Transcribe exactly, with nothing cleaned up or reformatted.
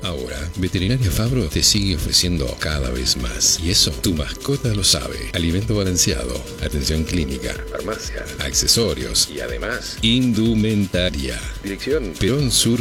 Ahora, Veterinaria Fabro te sigue ofreciendo cada vez más. Y eso, tu mascota lo sabe. Alimento balanceado, atención clínica, farmacia, accesorios y además, indumentaria. Dirección Perón Sur